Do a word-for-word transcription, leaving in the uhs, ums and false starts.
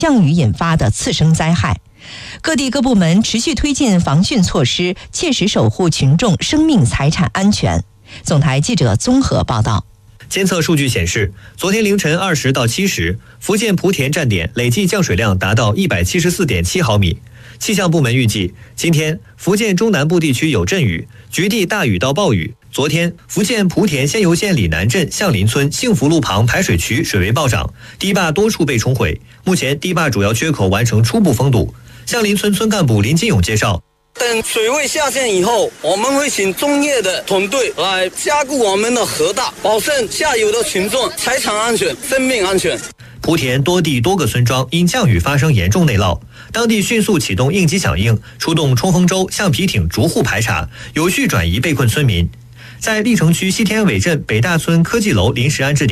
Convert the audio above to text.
降雨引发的次生灾害。各地各部门持续推进防汛措施，切实守护群众生命财产安全。总台记者综合报道。 监测数据显示，昨天凌晨二时到七时，福建莆田站点累计降水量达到一百七十四点七毫米。气象部门预计，今天福建中南部地区有阵雨，局地大雨到暴雨。昨天，福建莆田仙游县里南镇向林村幸福路旁排水渠水位暴涨，堤坝多处被冲毁。目前，堤坝主要缺口完成初步封堵。向林村村干部林金勇介绍。 等水位下降以后，我们会请专业的团队来加固我们的河道，保证下游的群众财产安全、生命安全。 莆田多地多个村庄因降雨发生严重内涝，当地迅速启动应急响应，出动冲锋舟、橡皮艇逐户排查，有序转移被困村民。在历城区西天尾镇北大村科技楼临时安置点。